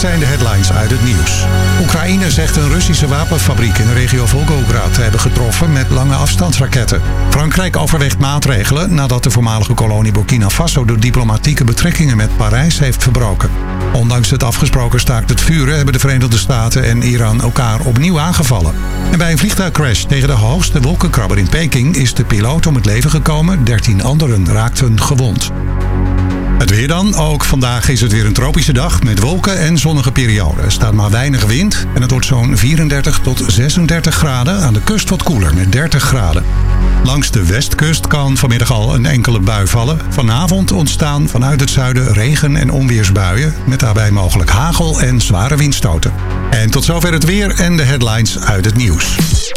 zijn de headlines uit het nieuws. Oekraïne zegt een Russische wapenfabriek in de regio Volgograd te hebben getroffen met lange afstandsraketten. Frankrijk overweegt maatregelen nadat de voormalige kolonie Burkina Faso de diplomatieke betrekkingen met Parijs heeft verbroken. Ondanks het afgesproken staakt het vuren hebben de Verenigde Staten en Iran elkaar opnieuw aangevallen. En bij een vliegtuigcrash tegen de hoogste wolkenkrabber in Peking is de piloot om het leven gekomen. 13 anderen raakten gewond. Het weer dan. Ook vandaag is het weer een tropische dag met wolken en zonnige perioden. Er staat maar weinig wind en het wordt zo'n 34 tot 36 graden. Aan de kust wat koeler met 30 graden. Langs de westkust kan vanmiddag al een enkele bui vallen. Vanavond ontstaan vanuit het zuiden regen- en onweersbuien. Met daarbij mogelijk hagel en zware windstoten. En tot zover het weer en de headlines uit het nieuws.